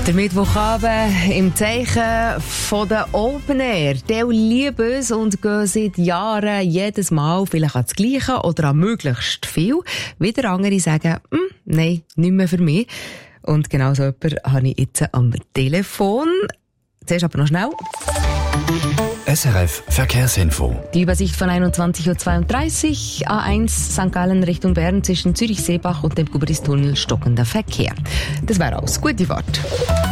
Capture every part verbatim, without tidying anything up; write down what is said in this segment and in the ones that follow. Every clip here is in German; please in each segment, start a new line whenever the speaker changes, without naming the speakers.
Der Mittwochabend im Zeichen von der Open Air. Die lieben es und gehen seit Jahren jedes Mal vielleicht an das Gleiche oder an möglichst viel. Wieder andere sagen, hm, nein, nicht mehr für mich. Und genau so jemanden habe ich jetzt am Telefon. Zuerst aber noch schnell.
S R F Verkehrsinfo.
Die Übersicht von einundzwanzig Uhr zweiunddreißig, A eins Sankt Gallen Richtung Bern zwischen Zürich-Seebach und dem Gubristunnel stockender Verkehr. Das wäre alles. Gute Fahrt.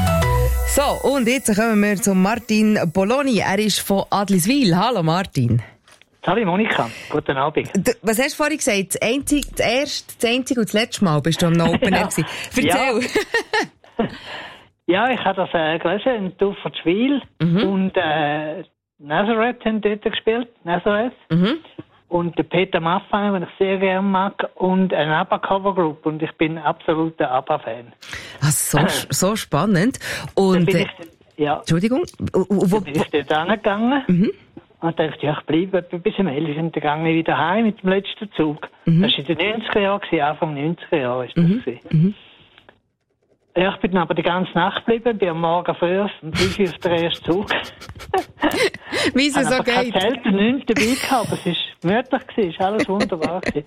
So, und jetzt kommen wir zu Martin Boloni. Er ist von Adliswil. Hallo Martin.
Hallo Monika, guten Abend.
D- Was hast du vorhin gesagt? Das, einzige, das erste, das einzige und das letzte Mal bist du am Open Air gewesen. Erzähl.
Ja. Ja, ich habe das äh, gelesen in Tuffertschwil
Mhm.
und äh, Nazareth haben dort gespielt, Nazareth.
Mhm.
Und der Peter Maffay, den ich sehr gerne mag, und eine ABBA-Cover-Group. Und ich bin absoluter ABBA-Fan.
Ah, so, so spannend. Und,
Dann bin
äh,
ich, ja,
Entschuldigung, wo, wo,
dann bin ich dort hingegangen
Mhm.
und dachte, ja, ich bleibe etwa bis zum elf und dann gehe ich wieder heim mit dem letzten Zug.
Mhm.
Das war in den neunziger Jahren, Anfang neunziger Jahre ist das.
Mhm.
gewesen.
Mhm.
Ja, ich bin dann aber die ganze Nacht geblieben, bin am Morgen früh um fünf Uhr auf den ersten Zug.
wie es
Ich
so
habe kein
geht.
Zelt und nichts dabei gehabt, aber es war gemütlich, gewesen, es war alles wunderbar. gewesen.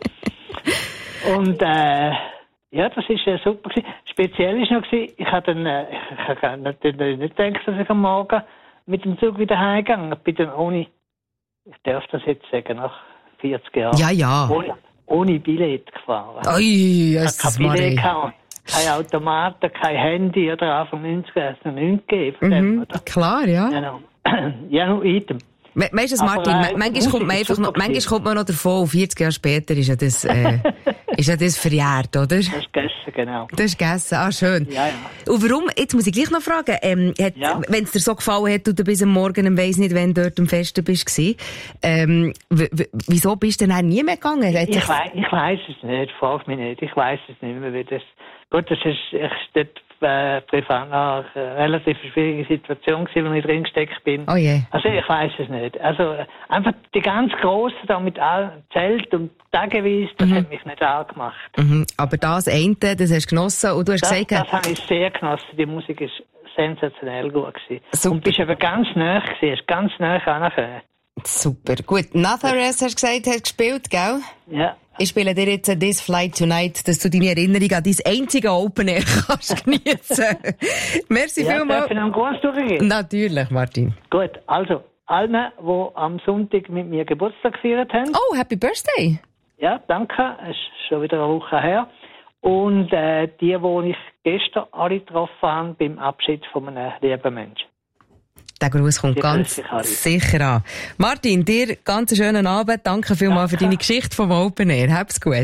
Und äh, ja, das war äh, super. Gewesen. Speziell war noch, gewesen, ich habe dann, äh, ich habe natürlich nicht gedacht, dass ich am Morgen mit dem Zug wieder heimgegangen bin. Dann ohne, ich darf das jetzt sagen, nach vierzig Jahren,
Ja, ja.
ohne, ohne Billett gefahren.
Ui,
Ich
Jesus
hatte kein Billett,
Maria.
gehabt, kein Automaten, kein Handy, oder Anfang neunziger hat es noch nichts gegeben. von dem,
Mhm,
oder?
klar, ja.
Genau. Ja, nur item.
We weißt du,
Aber,
Martin,
äh,
ma- manchmal kommt man
Musik ist
einfach noch,
super
manchmal
gewesen.
kommt man noch davon, vierzig Jahre später ist ja das, äh, ist ja das verjährt, oder?
Das ist gegessen, genau.
Das ist gegessen, ah, schön.
Ja, ja.
Und warum, jetzt muss ich gleich noch fragen, ähm, hat,
Ja.
wenn es dir so gefallen hat, du du bis am Morgen, ich weiss nicht, wenn du dort am Festen bist, gsi, ähm, w- w- wieso bist du denn auch nie mehr gegangen? Hat
Ich,
sich-
wei ich weiss es nicht, frag mich nicht. Ich weiss es nicht mehr, wie das... Gut, das ist, ich dort äh, privat noch eine relativ schwierige Situation gewesen, wo ich drin gesteckt bin.
Oh je.
Also ich weiss es nicht. Also äh, einfach die ganz Grossen da mit all Zelt und Tageweise, das hat mich nicht angemacht.
Mhm. Aber das eine, das hast du genossen und du hast
Das,
gesagt,
das habe ich sehr genossen. Die Musik ist sensationell gut gewesen.
Super.
Und bist eben ganz nah gewesen, hast ganz nah angefangen.
super. Gut, Nazareth hast du gesagt, hast gespielt, gell?
Ja.
Ich spiele dir jetzt «This Flight Tonight», dass du deine Erinnerung an dein einzige Open Air kannst geniessen. Merci
Ja, darf
vielmals.
ich noch einen Gruß durchgehen?
Natürlich, Martin.
Gut, also, allen, die am Sonntag mit mir Geburtstag gefeiert haben.
Oh, Happy Birthday.
Ja, danke, es ist schon wieder eine Woche her. Und äh, die, die ich gestern alle getroffen habe, beim Abschied von einem lieben Menschen.
Der Gruß kommt
Die
ganz
grüße ich alle.
sicher an. Martin, dir ganz einen schönen Abend. Danke vielmals für
Danke.
deine Geschichte vom Open Air. Hab's gut.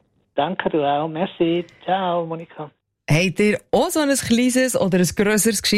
Danke, du auch. Merci. Ciao, Monika.
Habt ihr auch so ein kleines oder ein grösseres Geschichte?